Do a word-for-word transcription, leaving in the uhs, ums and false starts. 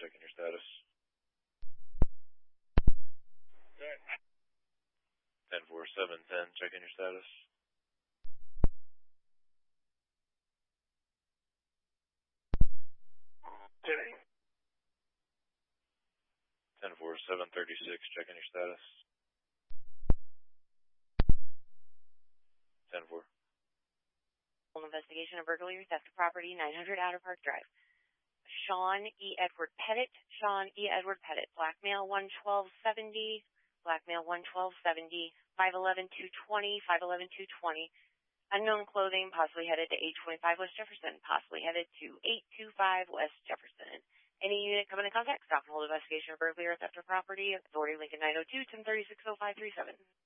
checking your status. ten four seven ten, checking your status. ten four seven thirty-six, checking your status. ten four. Investigation of burglary, theft of property, nine hundred Outer Park Drive. Sean E. Edward Pettit, Sean E. Edward Pettit, black male, one twelve seventy, black male, one twelve seventy, five eleven two twenty, five eleven two twenty, unknown clothing, possibly headed to eight twenty-five West Jefferson, possibly headed to eight two five West Jefferson. Any unit coming in contact, stop and hold investigation of burglary or theft of property. Authority Lincoln nine oh two, ten thirty-six oh five three seven.